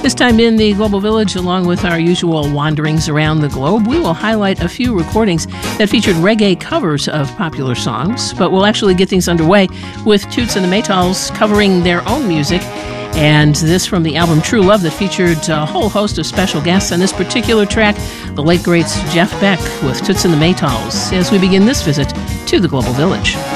This time in the Global Village, along with our usual wanderings around the globe, we will highlight a few recordings that featured reggae covers of popular songs, but we'll actually get things underway with Toots and the Maytals covering their own music, and this from the album True Love that featured a whole host of special guests. On this particular track, the late greats Jeff Beck with Toots and the Maytals, as we begin this visit to the Global Village.